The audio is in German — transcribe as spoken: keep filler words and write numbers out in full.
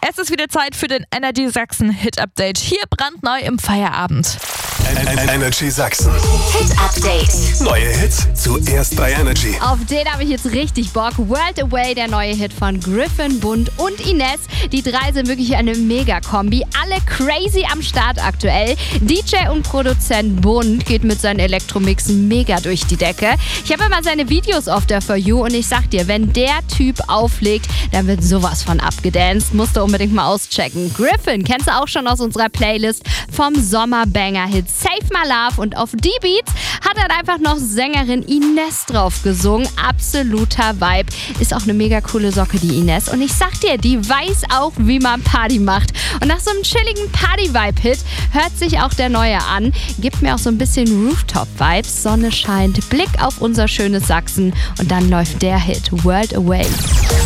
Es ist wieder Zeit für den Energy Sachsen Hit Update. Hier brandneu im Feierabend. Energy Sachsen. Hit Update. Neue Hits zuerst bei Energy. Auf den habe ich jetzt richtig Bock. World Away, der neue Hit von Griffin, Bund und Ines. Die drei sind wirklich eine Mega-Kombi. Alle crazy am Start aktuell. D J und Produzent Bund geht mit seinen Elektromixen mega durch die Decke. Ich habe immer seine Videos auf der For You und ich sag dir, wenn der Typ auflegt, dann wird sowas von abgedanced. Musst du unbedingt mal auschecken. Griffin kennst du auch schon aus unserer Playlist vom Sommerbanger-Hit Save My Love, und auf die Beats hat dann einfach noch Sängerin Ines drauf gesungen. Absoluter Vibe. Ist auch eine mega coole Socke, die Ines. Und ich sag dir, die weiß auch, wie man Party macht. Und nach so einem chilligen Party-Vibe-Hit hört sich auch der neue an. Gibt mir auch so ein bisschen Rooftop-Vibes. Sonne scheint, Blick auf unser schönes Sachsen und dann läuft der Hit World Away.